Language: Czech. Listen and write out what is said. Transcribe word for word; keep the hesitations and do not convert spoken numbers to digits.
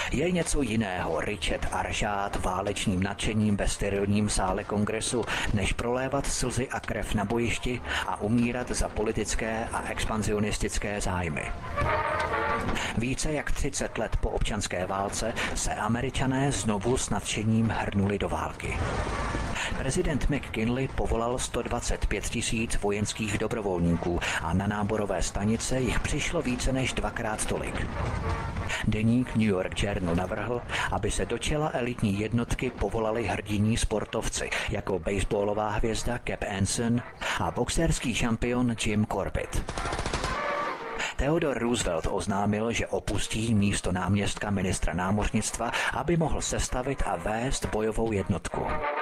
Je něco jiného ryčet a ržát válečným nadšením ve sterilním sále kongresu, než prolévat slzy a krev na bojišti a umírat za politické a expanzionistické zájmy. Více jak třicet let po občanské válce se Američané znovu s nadšením hrnuli do války. Prezident McKinley povolal sto dvacet pět tisíc vojenských dobrovolníků a na náborové stanice jich přišlo více než dvakrát tolik. Deník New York Journal navrhl, aby se do čela elitní jednotky povolali hrdiní sportovci jako baseballová hvězda Cap Anson a boxerský šampion Jim Corbett. Theodore Roosevelt oznámil, že opustí místo náměstka ministra námořnictva, aby mohl sestavit a vést bojovou jednotku.